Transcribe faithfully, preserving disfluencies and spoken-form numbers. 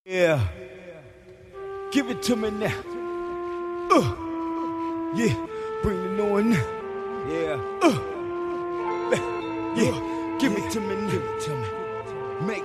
Yeah, give it to me now. Uh, yeah, bring the noise now. Yeah, uh, yeah, give it to me now. Give it to me. Make